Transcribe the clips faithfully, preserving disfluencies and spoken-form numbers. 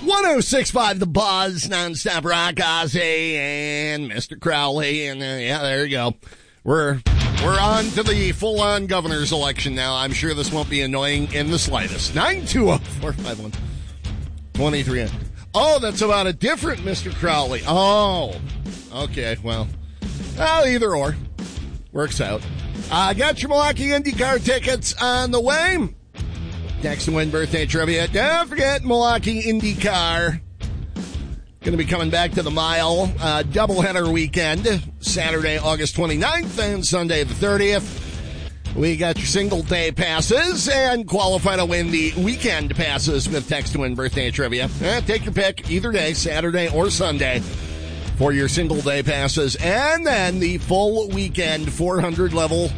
one oh six point five The Buzz, nonstop rock, Ozzy, and Mister Crowley. And uh, yeah, there you go. We're we're on to the full-on governor's election now. I'm sure this won't be annoying in the slightest. nine two oh, four five one, two three hundred. Oh, that's about a different Mister Crowley. Oh, okay, well, well either or. Works out. I uh, got your Milwaukee IndyCar tickets on the way. Text to win birthday trivia. Don't forget Milwaukee IndyCar. Going to be coming back to the mile. Uh, doubleheader weekend. Saturday, August twenty-ninth and Sunday the thirtieth. We got your single day passes and qualify to win the weekend passes with text to win birthday trivia. Eh, take your pick either day, Saturday or Sunday, for your single day passes. And then the full weekend four hundred level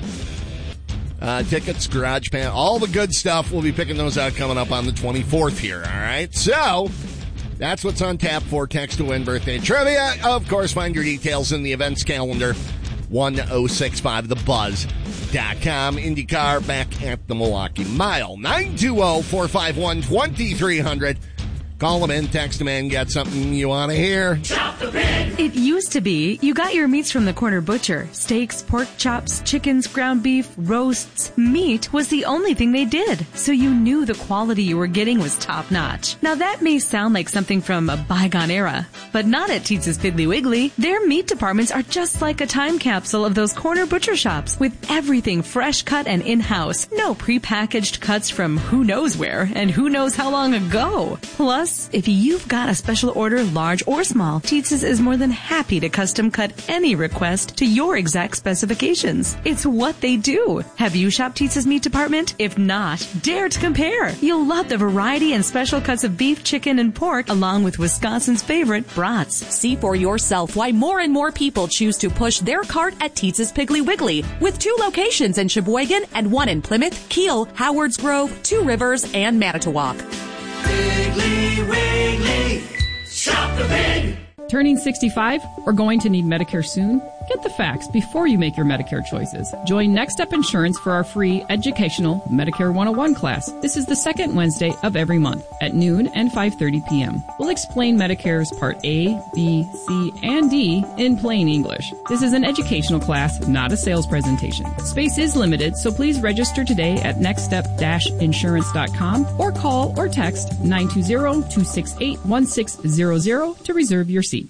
Uh, tickets, garage pan, all the good stuff. We'll be picking those out coming up on the twenty-fourth here, all right? So, that's what's on tap for text to win birthday trivia. Of course, find your details in the events calendar, ten sixty-five the buzz dot com. IndyCar back at the Milwaukee Mile. nine two oh, four five one, two three hundred. Call them in, text them in, get something you want to hear. Chop the pig! It used to be you got your meats from the corner butcher. Steaks, pork chops, chickens, ground beef, roasts. Meat was the only thing they did, so you knew the quality you were getting was top-notch. Now that may sound like something from a bygone era, but not at Teetz's Piggly Wiggly. Their meat departments are just like a time capsule of those corner butcher shops, with everything fresh cut and in-house. No prepackaged cuts from who knows where and who knows how long ago. Plus, if you've got a special order, large or small, Teetz's is more than happy to custom cut any request to your exact specifications. It's what they do. Have you shopped Teetz's meat department? If not, dare to compare. You'll love the variety and special cuts of beef, chicken, and pork, along with Wisconsin's favorite brats. See for yourself why more and more people choose to push their cart at Teetz's Piggly Wiggly, with two locations in Sheboygan and one in Plymouth, Kiel, Howards Grove, Two Rivers, and Manitowoc. Piggly Wiggly, shop the pig. Turning sixty-five or going to need Medicare soon? Get the facts before you make your Medicare choices. Join Next Step Insurance for our free educational Medicare one oh one class. This is the second Wednesday of every month at noon and five thirty p.m. We'll explain Medicare's Part A, B, C, and D in plain English. This is an educational class, not a sales presentation. Space is limited, so please register today at next step dash insurance dot com or call or text nine two zero, two six eight, one six zero zero to reserve your seat.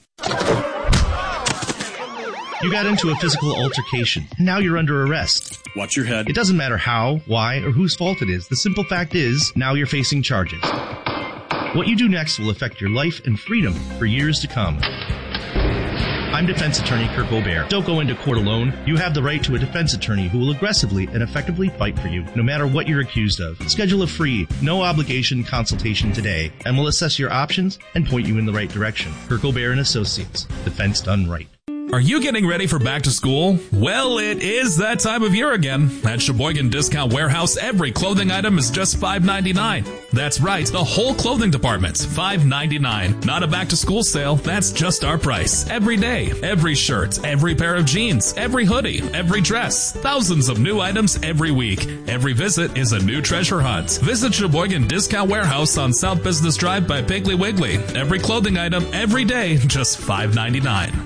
You got into a physical altercation. Now you're under arrest. Watch your head. It doesn't matter how, why, or whose fault it is. The simple fact is, now you're facing charges. What you do next will affect your life and freedom for years to come. I'm defense attorney Kirk Aubert. Don't go into court alone. You have the right to a defense attorney who will aggressively and effectively fight for you, no matter what you're accused of. Schedule a free, no-obligation consultation today, and we'll assess your options and point you in the right direction. Kirk Aubert and Associates. Defense done right. Are you getting ready for back to school? Well, it is that time of year again. At Sheboygan Discount Warehouse, every clothing item is just five ninety-nine. That's right, the whole clothing department's five ninety-nine. Not a back to school sale, that's just our price. Every day, every shirt, every pair of jeans, every hoodie, every dress. Thousands of new items every week. Every visit is a new treasure hunt. Visit Sheboygan Discount Warehouse on South Business Drive by Piggly Wiggly. Every clothing item, every day, just five ninety-nine.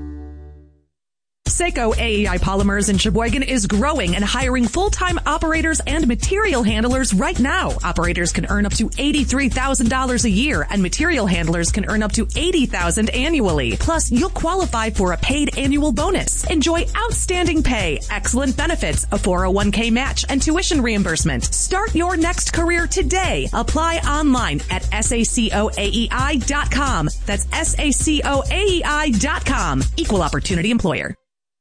Seiko A E I Polymers in Sheboygan is growing and hiring full-time operators and material handlers right now. Operators can earn up to eighty-three thousand dollars a year, and material handlers can earn up to eighty thousand dollars annually. Plus, you'll qualify for a paid annual bonus. Enjoy outstanding pay, excellent benefits, a four oh one k match, and tuition reimbursement. Start your next career today. Apply online at saco A E I dot com. That's saco A E I dot com. Equal opportunity employer.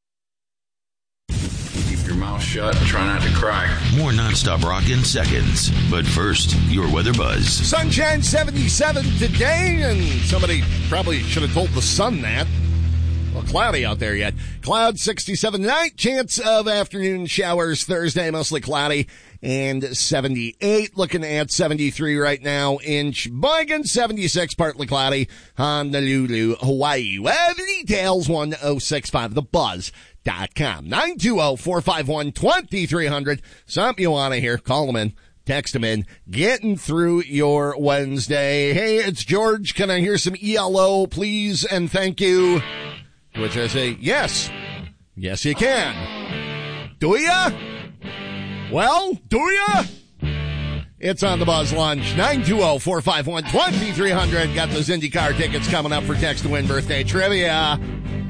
Your mouth shut and try not to cry. More nonstop rock in seconds. But first, your weather buzz. Sunshine seventy-seven today, and somebody probably should have told the sun that. Well, cloudy out there yet. Cloud sixty-seven tonight. Chance of afternoon showers Thursday, mostly cloudy, and seventy-eight. Looking at seventy-three right now in Sheboygan, seventy-six, partly cloudy. Honolulu, Hawaii. Weather details, ten sixty-five the buzz dot com. nine two oh, four five one, two three hundred. Something you want to hear, call them in. Text them in. Getting through your Wednesday. Hey, it's George. Can I hear some E L O, please, and thank you? To which I say, yes. Yes, you can. Do ya? Well, do ya? It's on the Buzz Lunch. nine two zero, four five one, two three zero zero. Got those IndyCar tickets coming up for Text to Win birthday trivia.